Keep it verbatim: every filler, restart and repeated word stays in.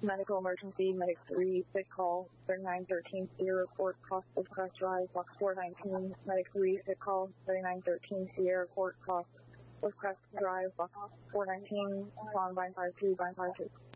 Medical emergency, Medic three, sick call, thirty-nine thirteen, Sierra Court, cross Westcrest Drive, box four nineteen, Medic three, sick call, thirty-nine thirteen, Sierra Court, cross Westcrest Drive, box four nineteen, respond by five two, by five two.